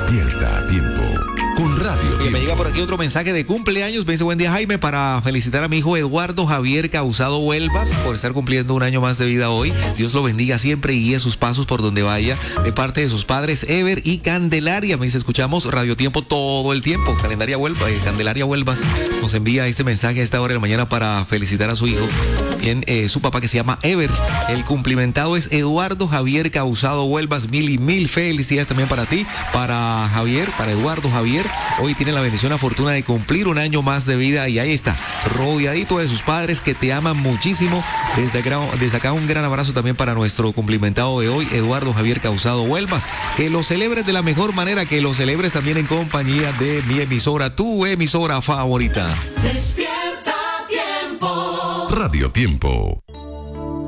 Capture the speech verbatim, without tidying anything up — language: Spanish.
Despierta a tiempo con Radio Bien, Tiempo. me llega por aquí otro mensaje de cumpleaños. Me dice: buen día, Jaime, para felicitar a mi hijo Eduardo Javier Causado Huelvas por estar cumpliendo un año más de vida hoy. Dios lo bendiga siempre y guíe sus pasos por donde vaya. De parte de sus padres Ever y Candelaria. Me dice: escuchamos Radio Tiempo todo el tiempo. Candelaria Huelvas, eh, Candelaria Huelvas nos envía este mensaje a esta hora de la mañana para felicitar a su hijo. Bien, eh, su papá, que se llama Ever. El cumplimentado es Eduardo Javier Causado Huelvas. Mil y mil felicidades también para ti, para Javier, para Eduardo Javier. Hoy tiene la bendición, la fortuna de cumplir un año más de vida y ahí está, rodeadito de sus padres que te aman muchísimo. Desde acá, desde acá un gran abrazo también para nuestro cumplimentado de hoy, Eduardo Javier Causado Huelvas. Que lo celebres de la mejor manera, que lo celebres también en compañía de mi emisora, tu emisora favorita. Despierta Tiempo. Radio Tiempo.